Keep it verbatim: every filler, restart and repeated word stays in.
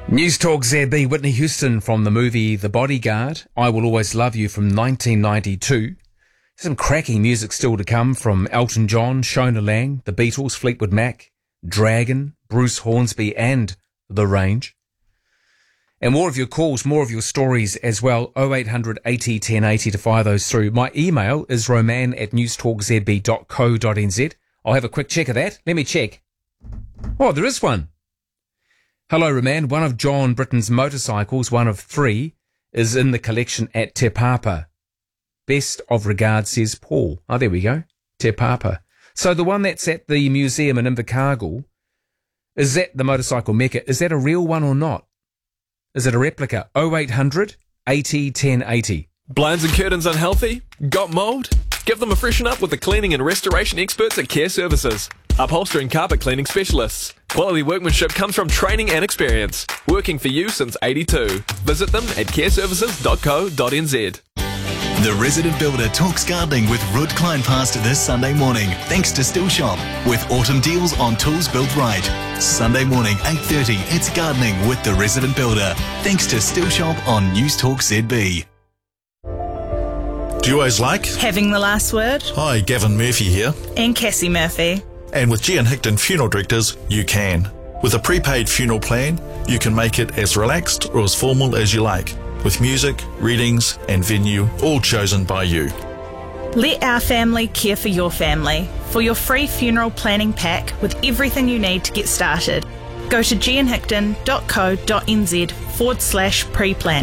News Talk Z B, Whitney Houston from the movie The Bodyguard, I Will Always Love You from nineteen ninety-two. Some cracking music still to come from Elton John, Shona Lang, The Beatles, Fleetwood Mac, Dragon, Bruce Hornsby and The Range. And more of your calls, more of your stories as well, oh eight hundred eighty ten eighty to fire those through. My email is roman at newstalkzb dot co dot nz. I'll have a quick check of that. Let me check. Oh, there is one. Hello, Roman. One of John Britton's motorcycles, one of three, is in the collection at Te Papa. Best of regards, says Paul. Oh, there we go. Te Papa. So the one that's at the museum in Invercargill, is that the motorcycle mecca? Is that a real one or not? Is it a replica? oh eight hundred eighty ten eighty. Blinds and curtains unhealthy? Got mould? Give them a freshen up with the cleaning and restoration experts at Care Services. Upholstery and carpet cleaning specialists. Quality workmanship comes from training and experience. Working for you since eighty-two. Visit them at care services dot co dot n z. The Resident Builder talks gardening with Ruud Kleinpast this Sunday morning, thanks to Still Shop, with autumn deals on tools built right. Sunday morning, eight thirty, it's gardening with the Resident Builder, thanks to Still Shop on News Talk Z B. Duos like having the last word. Hi, Gavin Murphy here. And Cassie Murphy. And with G and Hickton Funeral Directors, you can. With a prepaid funeral plan, you can make it as relaxed or as formal as you like, with music, readings and venue all chosen by you. Let our family care for your family. For your free funeral planning pack with everything you need to get started, go to g and hickton dot co dot n z forward slash pre-plan.